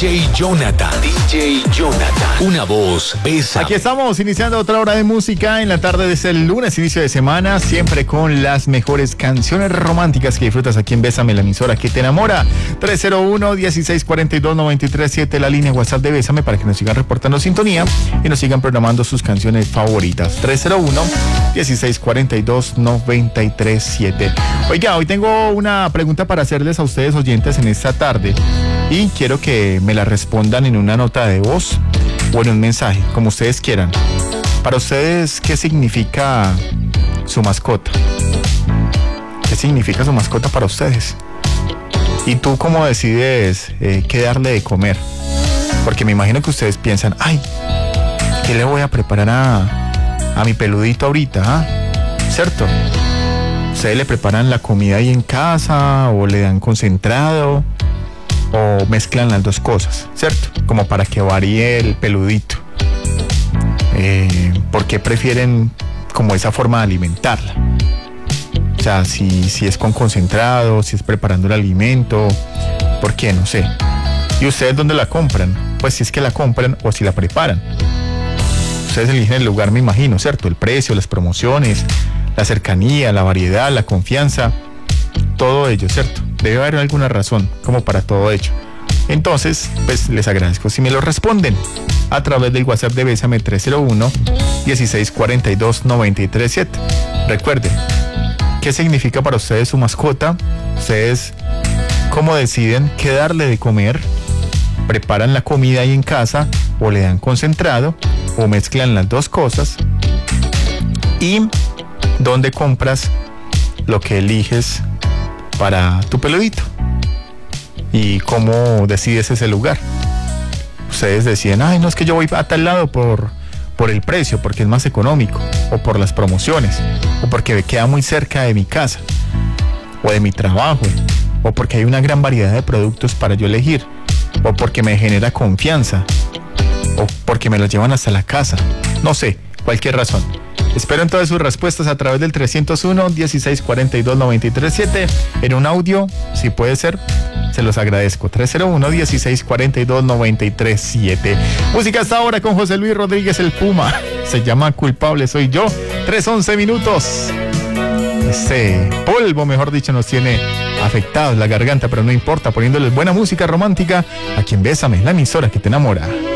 DJ Jonathan. DJ Jonathan. Una voz, Bésame. Aquí estamos iniciando otra hora de música en la tarde de este lunes, inicio de semana, siempre con las mejores canciones románticas que disfrutas aquí en Bésame, la emisora que te enamora. 301-1642-937, la línea WhatsApp de Bésame para que nos sigan reportando sintonía y nos sigan programando sus canciones favoritas. 301-1642-937. Oiga, hoy tengo una pregunta para hacerles a ustedes oyentes en esta tarde y quiero que me la respondan en una nota de voz o en un mensaje, como ustedes quieran. Para ustedes, ¿qué significa su mascota? ¿Qué significa su mascota para ustedes? ¿Y tú cómo decides qué darle de comer? Porque me imagino que ustedes piensan, ay, ¿qué le voy a preparar a mi peludito ahorita? ¿Ah? ¿Cierto? ¿Ustedes le preparan la comida ahí en casa o le dan concentrado o mezclan las dos cosas? ¿Cierto? Como para que varíe el peludito. ¿Por qué prefieren como esa forma de alimentarla? O sea, si es con concentrado, si es preparando el alimento, ¿por qué? No sé. ¿Y ustedes dónde la compran? Pues si es que la compran o si la preparan. Ustedes eligen el lugar, me imagino, ¿cierto? El precio, las promociones, la cercanía, la variedad, la confianza, todo ello, ¿cierto? Debe haber alguna razón como para todo ello. Entonces, pues les agradezco si me lo responden a través del WhatsApp de Bésame 301-1642-937. Recuerden, ¿qué significa para ustedes su mascota? Ustedes, ¿cómo deciden qué darle de comer? ¿Preparan la comida ahí en casa o le dan concentrado o mezclan las dos cosas? ¿Y dónde compras lo que eliges para tu peludito? ¿Y cómo decides ese lugar? Ustedes deciden, ay, no, es que yo voy a tal lado por el precio, porque es más económico, o por las promociones, o porque me queda muy cerca de mi casa, o de mi trabajo, o porque hay una gran variedad de productos para yo elegir, o porque me genera confianza, o porque me los llevan hasta la casa. No sé, cualquier razón. Espero en todas sus respuestas a través del 301-1642-937 en un audio, si puede ser, se los agradezco. 301-1642-937. Música hasta ahora con José Luis Rodríguez el Puma. Se llama Culpable Soy Yo. 3:11 minutos. Este polvo, mejor dicho, nos tiene afectados la garganta, pero no importa, poniéndoles buena música romántica aquí en Bésame, la emisora que te enamora.